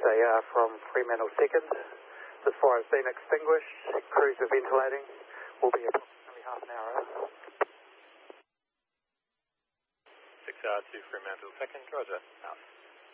AR from Fremantle 2nd. As far as being extinguished, crews are ventilating. Will be approximately half an hour. 6R to Fremantle 2nd, roger, out.